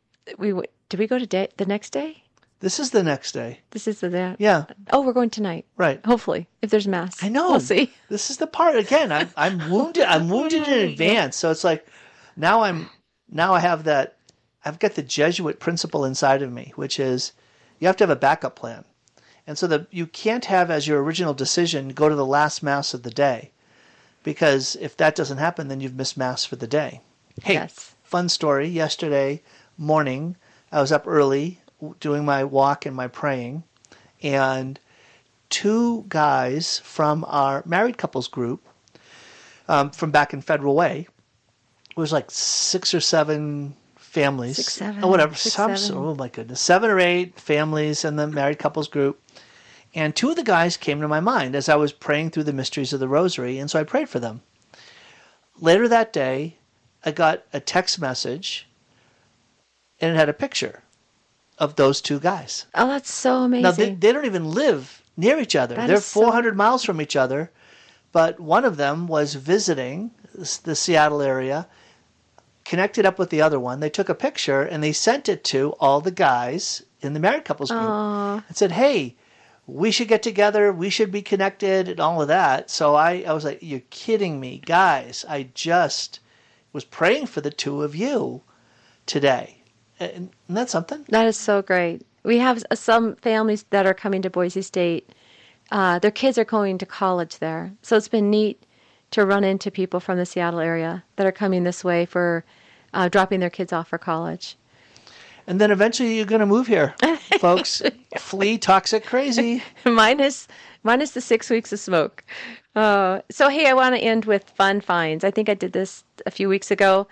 we go to the next day? This is the next day. This is the day. Yeah, Oh, we're going tonight. right. Hopefully, if there's Mass. I know. We'll see. This is the part again. I'm wounded. I'm wounded in advance. So it's like now I have that. I've got the Jesuit principle inside of me, which is you have to have a backup plan, and so that you can't have as your original decision go to the last Mass of the day, because if that doesn't happen, then you've missed Mass for the day. Hey, Yes. fun story. Yesterday morning, I was up early doing my walk and my praying, and two guys from our married couples group from back in Federal Way. It was like 6 or 7 families. 6, 7, Oh, whatever. 6, Some, 7. oh my goodness. 7 or 8 families in the married couples group. And 2 of the guys came to my mind as I was praying through the mysteries of the Rosary, and so I prayed for them. Later that day, I got a text message, and it had a picture of those 2 guys. Oh, that's so amazing. Now, they don't even live near each other. That They're is so- 400 miles from each other, but one of them was visiting the Seattle area, connected up with the other one. They took a picture, and they sent it to all the guys in the married couples group Aw. and said, hey, we should get together, we should be connected, and all of that. So I was like, you're kidding me. Guys, I just was praying for the 2 of you today. And that's something. That is so great. We have some families that are coming to Boise State. Their kids are going to college there. So it's been neat to run into people from the Seattle area that are coming this way for dropping their kids off for college. And then eventually you're going to move here, folks. Flee toxic crazy. minus the 6 weeks of smoke. So, hey, I want to end with fun finds. I think I did this a few weeks ago.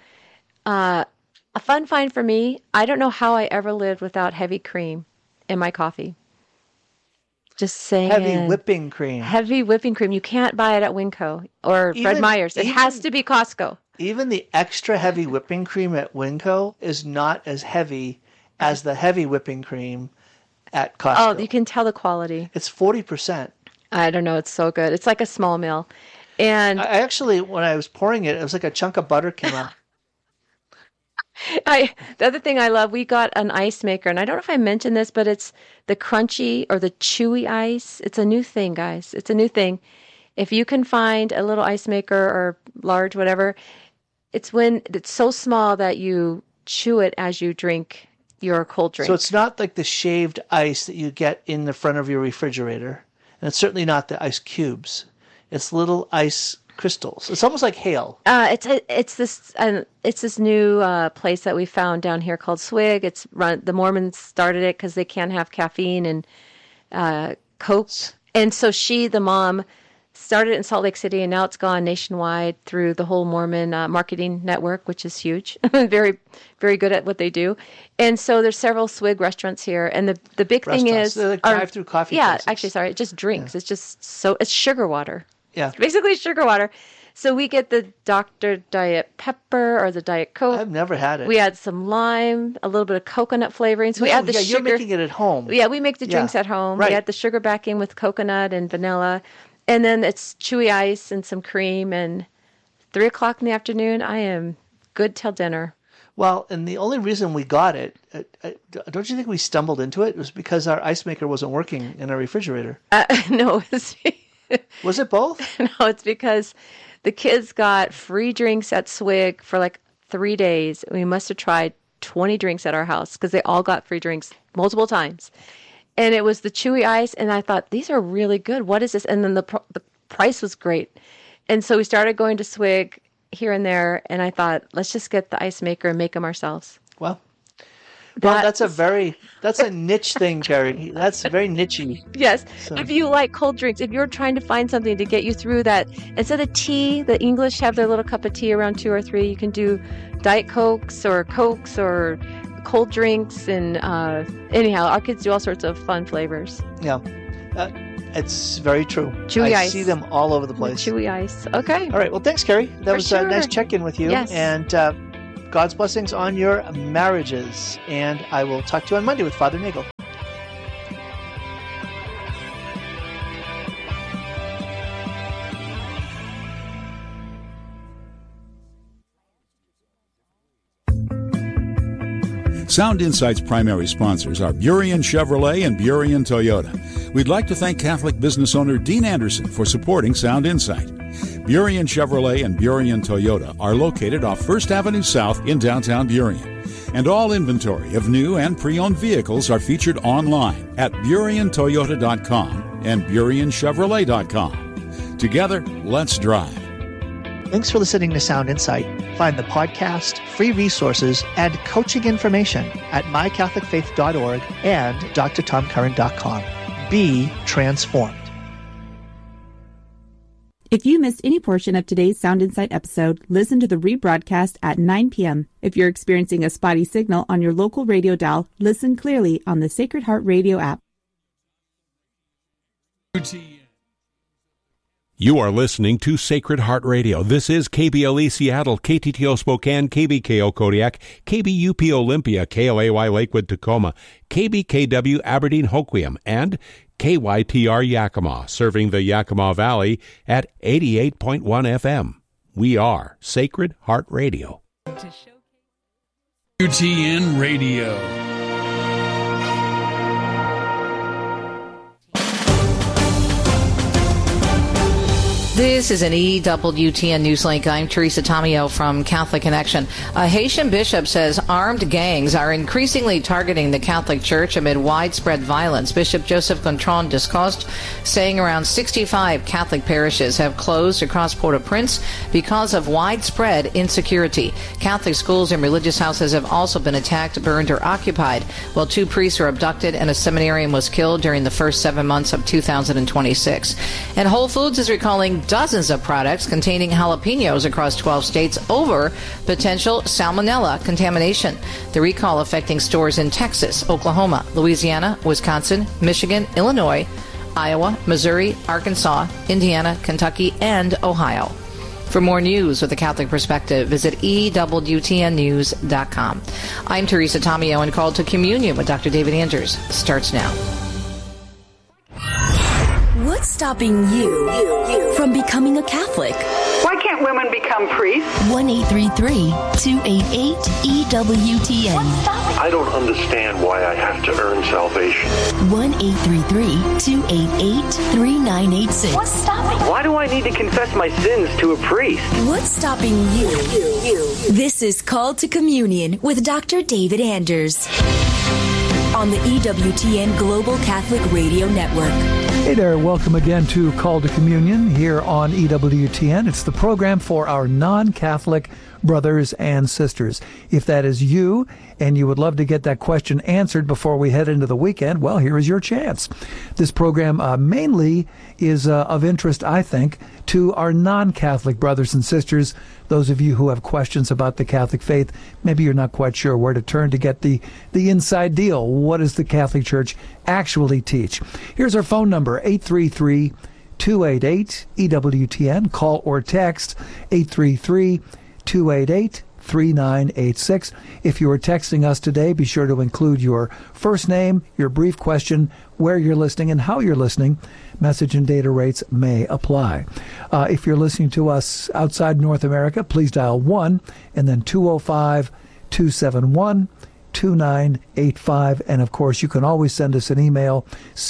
A fun find for me, I don't know how I ever lived without heavy cream in my coffee. Just saying. Heavy whipping cream. Heavy whipping cream. You can't buy it at Winco or Fred Meyer's. It has to be Costco. Even the extra heavy whipping cream at Winco is not as heavy as the heavy whipping cream at Costco. Oh, you can tell the quality. It's 40%. I don't know. It's so good. It's like a small mill. And I actually, when I was pouring it, it was like a chunk of butter came out. The other thing I love, we got an ice maker, and I don't know if I mentioned this, but it's the crunchy or the chewy ice. It's a new thing, guys. It's a new thing. If you can find a little ice maker or large, whatever, it's when it's so small that you chew it as you drink your cold drink. So it's not like the shaved ice that you get in the front of your refrigerator. And it's certainly not the ice cubes. It's little ice crystals. It's almost like hail. It's this new place that we found down here called Swig. It's run. The Mormons started it because they can't have caffeine and Coke, and so the mom, started in Salt Lake City, and now it's gone nationwide through the whole Mormon marketing network, which is huge. Very, very good at what they do. And so there's several Swig restaurants here, and the big thing is They're like drive-through coffee places. actually, sorry, it just drinks. It's just it's sugar water. Yeah. It's basically sugar water. So we get the Dr. Diet Pepper or the Diet Coke. I've never had it. We add some lime, a little bit of coconut flavoring. So we add the sugar. You're making it at home. Yeah, we make the drinks at home. Right. We add the sugar back in with coconut and vanilla. And then it's chewy ice and some cream. And 3 o'clock in the afternoon, I am good till dinner. Well, and the only reason we got it, don't you think we stumbled into it? It was because our ice maker wasn't working in our refrigerator. No, Was it both? no, it's because the kids got free drinks at Swig for like 3 days. We must have tried 20 drinks at our house because they all got free drinks multiple times. And it was the chewy ice, and I thought, these are really good. What is this? And then the price was great. And so we started going to Swig here and there, and I thought, let's just get the ice maker and make them ourselves. Well, Well, that's a niche thing, Carrie. That's very niche-y. Yes. So. If you like cold drinks, if you're trying to find something to get you through that, instead of tea, the English have their little cup of tea around 2 or 3. You can do Diet Cokes or cold drinks. And anyhow, our kids do all sorts of fun flavors. Yeah. It's very true. Chewy ice. I see them all over the place. Chewy ice. Okay. All right. Well, thanks, Carrie. That was a nice check-in with you. Yes. And God's blessings on your marriages. And I will talk to you on Monday with Father Nagel. Sound Insight's primary sponsors are Burien Chevrolet and Burien Toyota. We'd like to thank Catholic business owner Dean Anderson for supporting Sound Insight. Burien Chevrolet and Burien Toyota are located off 1st Avenue South in downtown Burien. And all inventory of new and pre-owned vehicles are featured online at BurienToyota.com and BurienChevrolet.com. Together, let's drive. Thanks for listening to Sound Insight. Find the podcast, free resources, and coaching information at mycatholicfaith.org and drtomcurran.com. Be transformed. If you missed any portion of today's Sound Insight episode, listen to the rebroadcast at 9 p.m. If you're experiencing a spotty signal on your local radio dial, listen clearly on the Sacred Heart Radio app. You are listening to Sacred Heart Radio. This is KBLE Seattle, KTTO Spokane, KBKO Kodiak, KBUP Olympia, KLAY Lakewood Tacoma, KBKW Aberdeen Hoquiam, and KYTR Yakima, serving the Yakima Valley at 88.1 FM. We are Sacred Heart Radio. UTN Radio. This is an EWTN Newslink. I'm Teresa Tomeo from Catholic Connection. A Haitian bishop says armed gangs are increasingly targeting the Catholic Church amid widespread violence. Bishop Joseph Gontran discussed, saying around 65 Catholic parishes have closed across Port-au-Prince because of widespread insecurity. Catholic schools and religious houses have also been attacked, burned, or occupied, while 2 priests were abducted and a seminarian was killed during the first 7 months of 2026. And Whole Foods is recalling dozens of products containing jalapenos across 12 states over potential salmonella contamination. The recall affecting stores in Texas, Oklahoma, Louisiana, Wisconsin, Michigan, Illinois, Iowa, Missouri, Arkansas, Indiana, Kentucky, and Ohio. For more news with a Catholic perspective, visit EWTNnews.com. I'm Teresa Tomeo, and Call to Communion with Dr. David Anders starts now. What's stopping you from becoming a Catholic? Why can't women become priests? 1-833-288-EWTN. I don't understand why I have to earn salvation. 1-833-288-3986. What's stopping? Why do I need to confess my sins to a priest? What's stopping you? This is Called to Communion with Dr. David Anders on the EWTN Global Catholic Radio Network. Hey there, welcome again to Call to Communion here on EWTN. It's the program for our non-Catholic brothers and sisters. If that is you and you would love to get that question answered before we head into the weekend, well, here is your chance. This program mainly is of interest, I think, to our non-Catholic brothers and sisters. Those of you who have questions about the Catholic faith, maybe you're not quite sure where to turn to get the inside deal. What does the Catholic Church actually teach? Here's our phone number, 833-288-EWTN. Call or text 833-288-3986. If you are texting us today, be sure to include your first name, your brief question, where you're listening, and how you're listening. Message and data rates may apply. If you're listening to us outside North America, please dial 1 and then 205-271-2985. And, of course, you can always send us an email,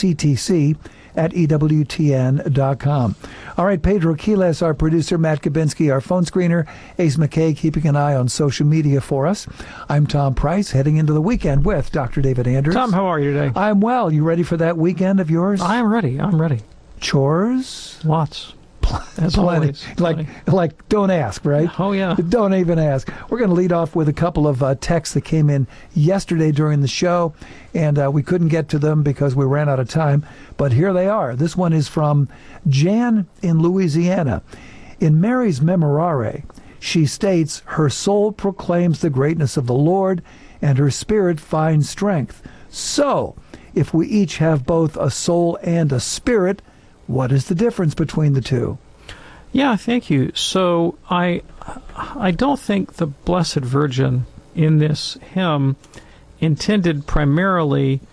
ctc@ewtn.com. All right, Pedro Quiles, our producer, Matt Kabinski, our phone screener, Ace McKay, keeping an eye on social media for us. I'm Tom Price, heading into the weekend with Dr. David Anders. Tom, how are you today? I'm well. You ready for that weekend of yours? I'm ready. Chores? Lots. As always. Like, don't ask, right? Oh, yeah. Don't even ask. We're going to lead off with a couple of texts that came in yesterday during the show, and we couldn't get to them because we ran out of time, but here they are. This one is from Jan in Louisiana. In Mary's Memorare, she states, her soul proclaims the greatness of the Lord, and her spirit finds strength. So, if we each have both a soul and a spirit, what is the difference between the two? Yeah, thank you. So I don't think the Blessed Virgin in this hymn intended primarily